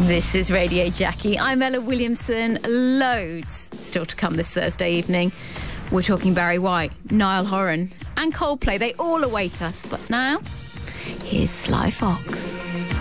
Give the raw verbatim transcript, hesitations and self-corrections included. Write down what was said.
This is Radio Jackie. I'm Ella Williamson. Loads still to come this Thursday evening. We're talking Barry White, Niall Horan and Coldplay. They all await us. But now, here's Sly Fox.